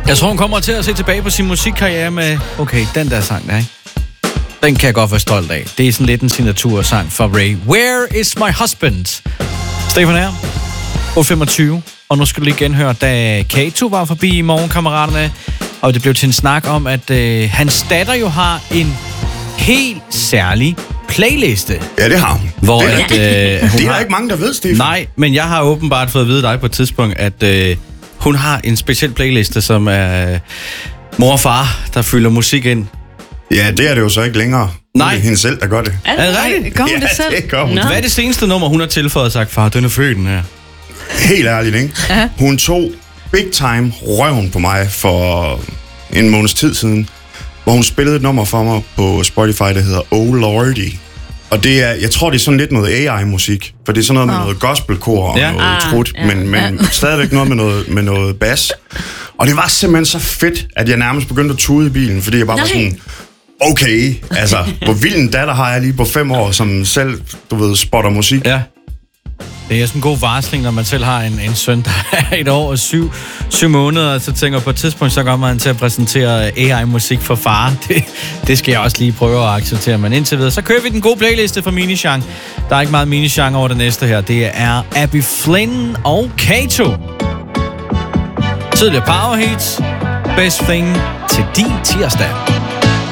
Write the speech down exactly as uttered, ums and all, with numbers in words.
Jeg tror, hun kommer til at se tilbage på sin musikkarriere med, okay, den der sang der, ikke? Den kan jeg godt være stolt af. Det er sådan lidt en signatursang for Ray. Where is my husband? Stefan her, otte femogtyve. Og nu skal du lige genhøre, da Kato var forbi i Morgenkammeraterne, og det blev til en snak om, at øh, hans datter jo har en helt særlig playliste. Ja, det har hun. Hvor det er, at, øh, hun det er har... ikke mange, der ved, Stefan. Nej, men jeg har åbenbart fået at vide dig på et tidspunkt, at øh, hun har en speciel playliste, som er øh, mor og far, der fylder musik ind. Ja, det er det jo så ikke længere. Nej. Det er hende selv, der gør det. Er det rigtigt? Gør hun ja, det selv? det gør hun. Nå. Hvad er det seneste nummer, hun har tilføjet og sagt, far, den er født, den her? Helt ærligt, ikke? Ja. Hun tog big time røven på mig for en måneds tid siden, hvor hun spillede et nummer for mig på Spotify, der hedder Oh Lordy. Og det er, jeg tror, det er sådan lidt noget A I-musik, for det er sådan noget med oh. noget gospelkor og Ja. noget Ah, trut, ja, men, men ja. stadigvæk noget med noget, med noget bas. Og det var simpelthen så fedt, at jeg nærmest begyndte at tude i bilen, fordi jeg bare Nej. var sådan, okay, altså, hvor vild en datter har jeg lige på fem år, som selv, du ved, spotter musik. Ja. Det er sådan en god varsling, når man selv har en, en søn, der er et år og syv, syv måneder, og så tænker på et tidspunkt, så kommer man til at præsentere A I-musik for far. Det, det skal jeg også lige prøve at acceptere. Men indtil videre, så kører vi den gode playliste for Minichan. Der er ikke meget Minichan over det næste her. Det er Abby Flynn og Kato. Tidligere Power Hits. Best Thing til din tirsdag.